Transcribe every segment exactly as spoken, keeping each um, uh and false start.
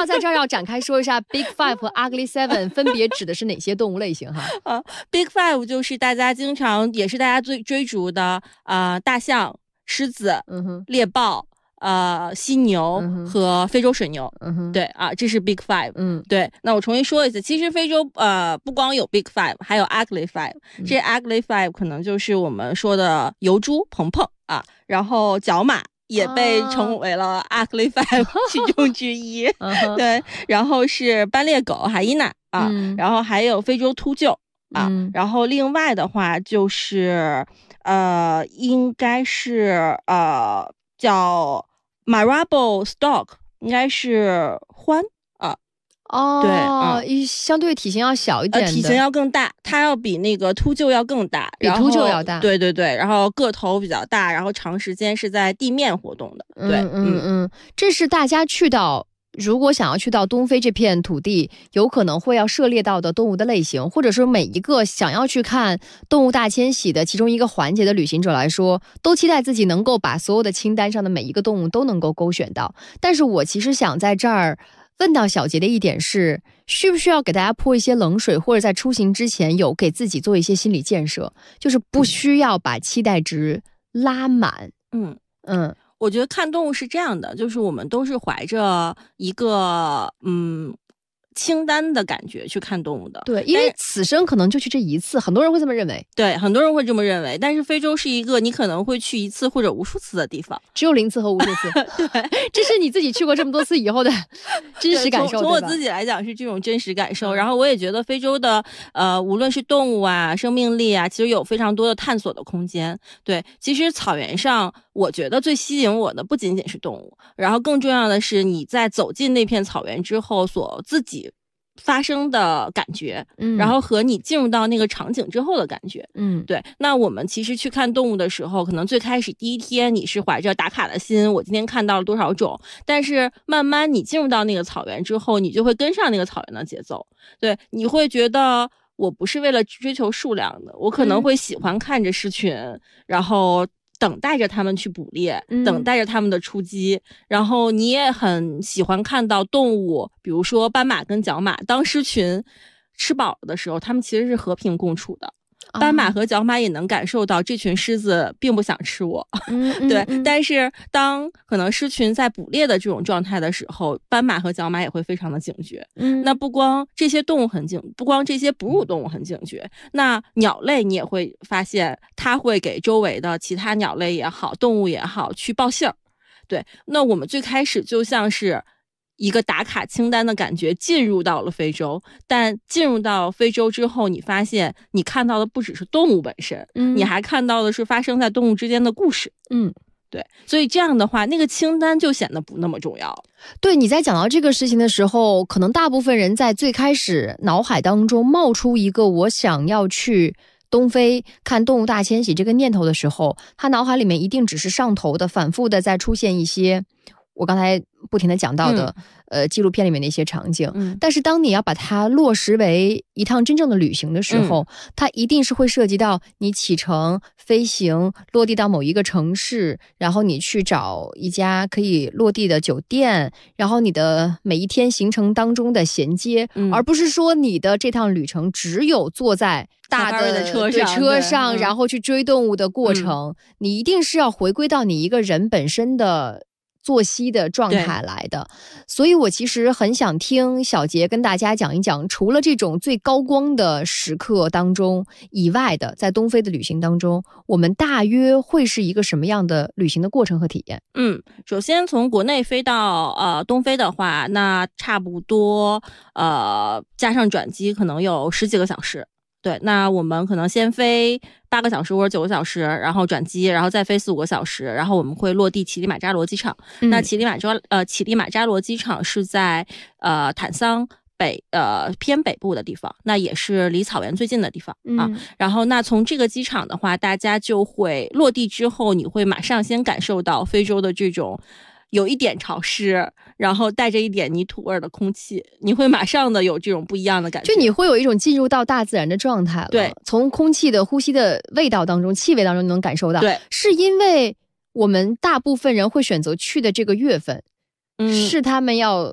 要在这儿要展开说一下 Big Five 和 Ugly Seven 分别指的是哪些动物类型哈？ 啊 ，Big Five 就是大家经常也是大家最追逐的啊、呃，大象、狮子、 嗯哼、 猎豹。呃，犀牛和非洲水牛， 嗯哼， 对啊，这是 Big Five， 嗯， 对。那我重新说一次，其实非洲呃不光有 Big Five， 还有 Ugly Five，、嗯、这 Ugly Five 可能就是我们说的疣猪、鹏鹏啊，然后角马也被称为了 Ugly Five 其中之一，啊、对。然后是斑鬣狗、海伊娜啊、嗯，然后还有非洲秃鹫啊、嗯，然后另外的话就是呃，应该是呃叫。Marabou Stork 应该是獾啊， 哦， 对啊、 嗯，相对体型要小一点的， 呃，体型要更大，它要比那个秃鹫要更大， 比秃鹫要大， 对对对，然后个头比较大，然后长时间是在地面活动的，对， 嗯嗯嗯，这是大家去到。如果想要去到东非这片土地，有可能会要涉猎到的动物的类型，或者说每一个想要去看动物大迁徙的其中一个环节的旅行者来说，都期待自己能够把所有的清单上的每一个动物都能够勾选到。但是我其实想在这儿问到小杰的一点是，需不需要给大家泼一些冷水，或者在出行之前有给自己做一些心理建设，就是不需要把期待值拉满。 嗯嗯。 我觉得看动物是这样的，就是我们都是怀着一个嗯清单的感觉去看动物的。 对，因为此生可能就去这一次，很多人会这么认为。 对，很多人会这么认为。但是非洲是一个你可能会去一次或者无数次的地方， 只有零次和无数次。 对， 这是你自己去过这么多次以后的真实感受。 从我自己来讲是这种真实感受。然后我也觉得非洲的呃，无论是动物啊、生命力啊，其实有非常多的探索的空间。对，其实草原上。我觉得最吸引我的不仅仅是动物，然后更重要的是你在走进那片草原之后所自己发生的感觉，嗯，然后和你进入到那个场景之后的感觉，嗯，对。那我们其实去看动物的时候，可能最开始第一天你是怀着打卡的心，我今天看到了多少种，但是慢慢你进入到那个草原之后，你就会跟上那个草原的节奏，对，你会觉得我不是为了追求数量的，我可能会喜欢看着狮群，嗯，然后等待着他们去捕猎，嗯，等待着他们的出击，然后你也很喜欢看到动物，比如说斑马跟角马，当狮群吃饱了的时候，他们其实是和平共处的。斑马和角马也能感受到这群狮子并不想吃我，嗯嗯、对、嗯。但是当可能狮群在捕猎的这种状态的时候，斑马和角马也会非常的警觉。嗯，那不光这些动物很警，不光这些哺乳动物很警觉，那鸟类你也会发现，它会给周围的其他鸟类也好，动物也好去报信儿。对，那我们最开始就像是一个打卡清单的感觉进入到了非洲，但进入到非洲之后，你发现你看到的不只是动物本身，嗯，你还看到的是发生在动物之间的故事，嗯，对，所以这样的话，那个清单就显得不那么重要。 对，你在讲到这个事情的时候，可能大部分人在最开始脑海当中冒出一个我想要去东非看动物大迁徙这个念头的时候，他脑海里面一定只是上头的，反复的在出现一些我刚才不停地讲到的、嗯、呃纪录片里面的一些场景、嗯、但是当你要把它落实为一趟真正的旅行的时候、嗯、它一定是会涉及到你启程飞行落地到某一个城市，然后你去找一家可以落地的酒店，然后你的每一天行程当中的衔接、嗯、而不是说你的这趟旅程只有坐在大的, 的车上, 车上然后去追动物的过程、嗯、你一定是要回归到你一个人本身的作息的状态来的。所以我其实很想听小杰跟大家讲一讲，除了这种最高光的时刻当中以外的，在东非的旅行当中，我们大约会是一个什么样的旅行的过程和体验？ 嗯，首先从国内飞到呃东非的话，那差不多呃加上转机可能有十几个小时。对，那我们可能先飞八个小时或者九个小时，然后转机，然后再飞四五个小时，然后我们会落地乞力马扎罗机场。嗯、那乞力马扎呃乞力马扎罗机场是在呃坦桑北呃偏北部的地方，那也是离草原最近的地方、嗯、啊。然后那从这个机场的话，大家就会落地之后，你会马上先感受到非洲的这种有一点潮湿，然后带着一点泥土味的空气，你会马上的有这种不一样的感觉， 就你会有一种进入到大自然的状态了。 对， 从空气的呼吸的味道当中，气味当中你能感受到。 对， 是因为我们大部分人会选择去的这个月份，嗯，是他们要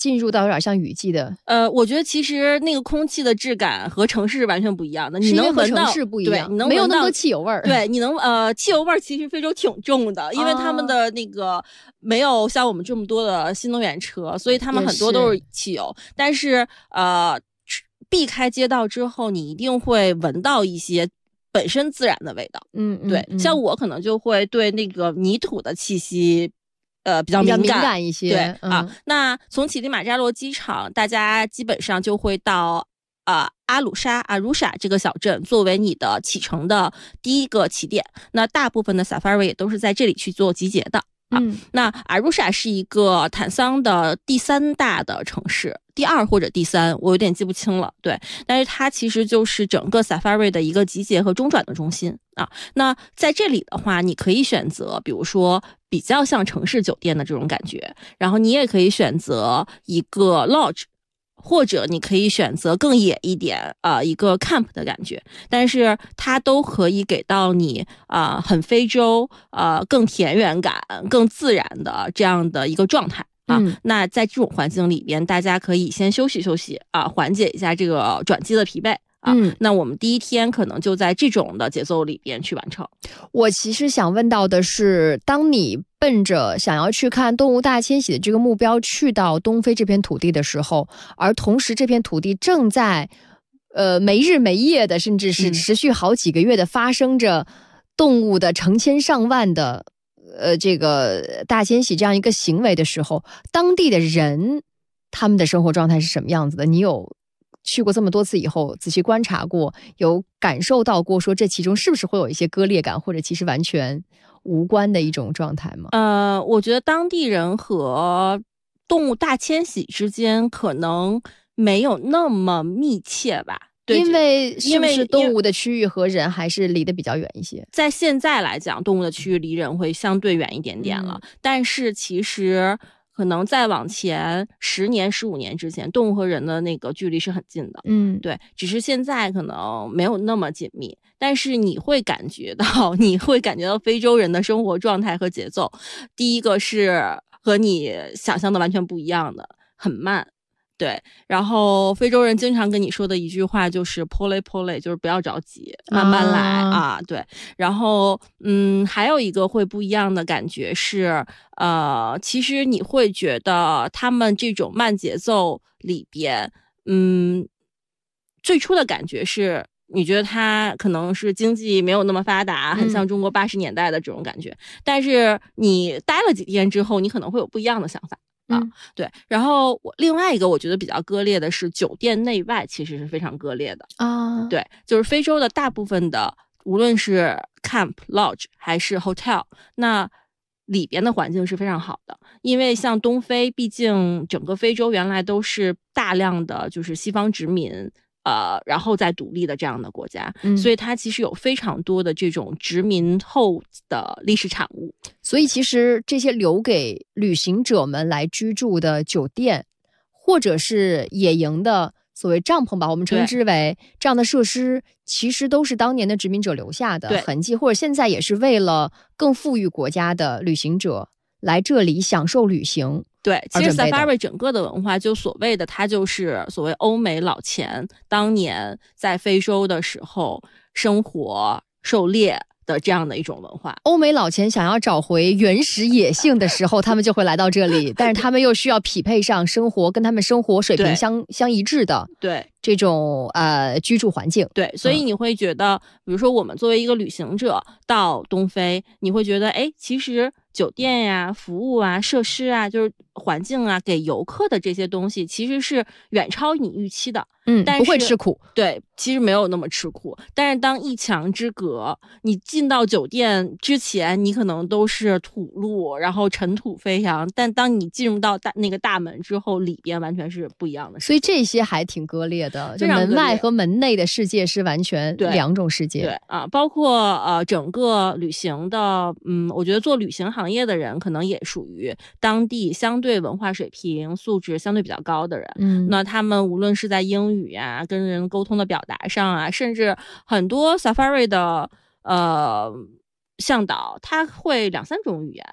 进入到有点像雨季的。 呃，我觉得其实那个空气的质感和城市是完全不一样的，你能闻到， 城市不一样， 对，你能没有那么多汽油味儿。 对，你能呃，汽油味儿其实非洲挺重的，因为他们的那个没有像我们这么多的新能源车，所以他们很多都是汽油。是但是呃，避开街道之后，你一定会闻到一些本身自然的味道。 嗯，嗯对， 嗯像我可能就会对那个泥土的气息。呃，比较敏感， 敏感， 敏感一些。 对、 嗯、 啊，那从乞力马扎罗机场，大家基本上就会到啊、呃、阿鲁沙阿鲁沙这个小镇作为你的启程的第一个起点。那大部分的 Safari 也都是在这里去做集结的。啊、 嗯， 那阿鲁沙是一个坦桑的第三大的城市，第二或者第三，我有点记不清了。对，但是它其实就是整个 Safari 的一个集结和中转的中心啊。那在这里的话，你可以选择，比如说比较像城市酒店的这种感觉，然后你也可以选择一个 lodge。或者你可以选择更野一点啊、呃，一个 camp 的感觉，但是它都可以给到你啊、呃、很非洲呃更田园感、更自然的这样的一个状态啊。 嗯、 那在这种环境里边，大家可以先休息休息啊，缓解一下这个转机的疲惫。啊， 嗯， 那我们第一天可能就在这种的节奏里边去完成。 我其实想问到的是，当你奔着想要去看动物大迁徙的这个目标去到东非这片土地的时候，而同时这片土地正在呃没日没夜的，甚至是持续好几个月的发生着动物的成千上万的呃这个大迁徙这样一个行为的时候，当地的人他们的生活状态是什么样子的？你有去过这么多次以后，仔细观察过，有感受到过说这其中是不是会有一些割裂感，或者其实完全无关的一种状态吗？ 呃，我觉得当地人和动物大迁徙之间可能没有那么密切吧。对， 因为是不是动物的的区域和人还是离得比较远一些？ 在现在来讲，动物的区域离人会相对远一点点了，嗯、但是其实。可能再往前十年、十五年之前，动物和人的那个距离是很近的， 嗯， 对，只是现在可能没有那么紧密，但是你会感觉到，你会感觉到非洲人的生活状态和节奏，第一个是和你想象的完全不一样的，很慢。对，然后非洲人经常跟你说的一句话就是 pole pole， 就是不要着急，慢慢来 啊, 啊。对，然后嗯，还有一个会不一样的感觉是，呃，其实你会觉得他们这种慢节奏里边，嗯，最初的感觉是。你觉得它可能是经济没有那么发达，很像中国八十年代的这种感觉，嗯、但是你待了几天之后，你可能会有不一样的想法。啊， 嗯、 对，然后我另外一个我觉得比较割裂的是酒店内外其实是非常割裂的啊， 对，就是非洲的大部分的无论是 camp lodge 还是 hotel， 那里边的环境是非常好的，因为像东非，毕竟整个非洲原来都是大量的就是西方殖民。呃，然后再独立的这样的国家， 嗯， 所以它其实有非常多的这种殖民后的历史产物。 所以其实这些留给旅行者们来居住的酒店，或者是野营的所谓帐篷吧，我们称之为这样的设施，其实都是当年的殖民者留下的痕迹，或者现在也是为了更富裕国家的旅行者来这里享受旅行。 对，其实 Safari 整个的文化就所谓的它就是所谓欧美老钱当年在非洲的时候生活狩猎的这样的一种文化。 欧美老钱想要找回原始野性的时候，他们就会来到这里，但是他们又需要匹配上生活跟他们生活水平相相一致的对这种呃居住环境。 对，所以你会觉得、嗯、比如说我们作为一个旅行者到东非，你会觉得哎，其实酒店呀、服务啊、设施啊，就是环境啊，给游客的这些东西其实是远超你预期的。 嗯， 但是不会吃苦。 对，其实没有那么吃苦。但是当一墙之隔，你进到酒店之前，你可能都是土路，然后尘土飞扬。但当你进入到大那个大门之后，里边完全是不一样的事。 所以这些还挺割裂的，就门外和门内的世界是完全两种世界。 对, 对啊，包括呃整个旅行的，嗯，我觉得做旅行行业的人可能也属于当地相对文化水平素质相对比较高的人。 嗯， 那他们无论是在英语啊、跟人沟通的表达上啊，甚至很多 Safari 的呃向导他会两三种语言。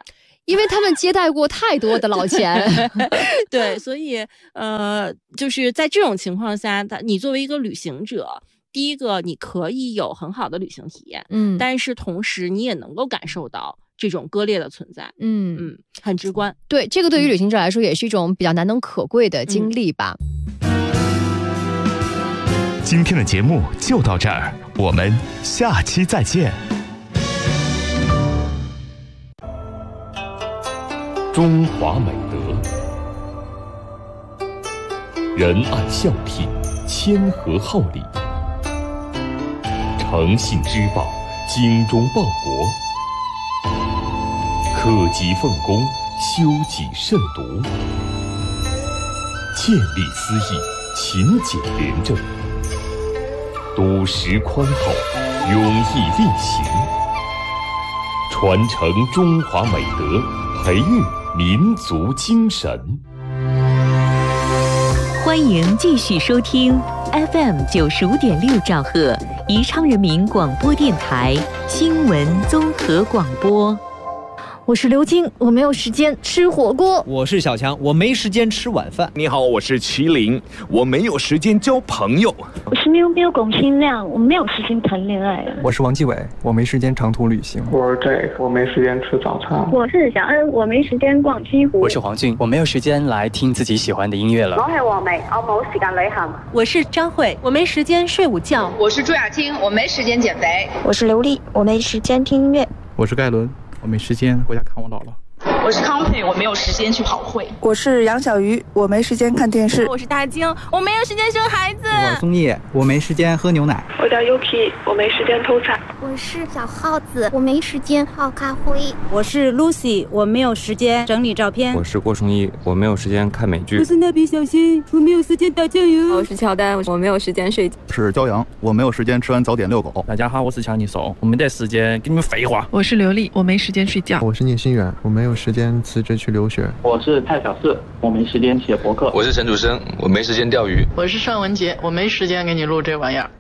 因为他们接待过太多的老钱。 对，所以呃，就是在这种情况下，你作为一个旅行者，第一个你可以有很好的旅行体验，嗯，但是同时你也能够感受到这种割裂的存在，嗯嗯，很直观。 对，这个对于旅行者来说也是一种比较难能可贵的经历吧。嗯、 今天的节目就到这儿，我们下期再见。中华美德，仁爱孝悌，谦和好礼，诚信之报，精忠报国，克己奉公，修己慎独，见利思义，勤俭廉政，笃实宽厚，勇毅力行，传承中华美德，培育民族精神。 欢迎继续收听 F M 九十五点六兆赫宜昌人民广播电台新闻综合广播。 我是刘晶，我没有时间吃火锅。 我是小强，我没时间吃晚饭。 你好，我是麒麟，我没有时间交朋友。 我是喵喵龚新亮，我没有时间谈恋爱。 我是王继伟，我没时间长途旅行。 我是 Jake， 我没时间吃早餐。 我是小恩，我没时间逛西湖。 我是黄俊，我没有时间来听自己喜欢的音乐了。 我是王梅，我冇时间旅行。 我是张慧，我没时间睡午觉。 我是朱雅青，我没时间减肥。 我是刘丽，我没时间听音乐。 我是盖伦，我没时间回家看我姥姥。 我是康佩，我没有时间去跑会。 我是杨小鱼，我没时间看电视。 我是大晶，我没有时间生孩子。 我是松叶，我没时间喝牛奶。 我叫 Yuki， 我没时间偷菜。 我是小耗子，我没时间泡咖啡。 我是 Lucy， 我没有时间整理照片。 我是郭崇义，我没有时间看美剧。 我是蜡笔小新，我没有时间打酱油。 我是乔丹，我没有时间睡觉。 我是骄阳，我没有时间吃完早点遛狗。 大家好，我是强尼手，我没得时间跟你们废话。 我是刘丽，我没时间睡觉。 我是聂新远，我没有时间辞职去留学。 我是蔡小四，我没时间写博客。 我是陈祖生，我没时间钓鱼。 我是尚文杰，我没时间给你录这玩意儿。